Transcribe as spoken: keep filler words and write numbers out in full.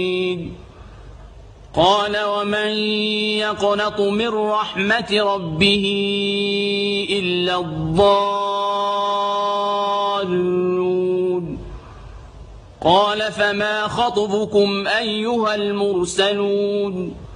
قال ومن يقنط من رحمة ربه إلا الضالون قال فما خطبكم أيها المرسلون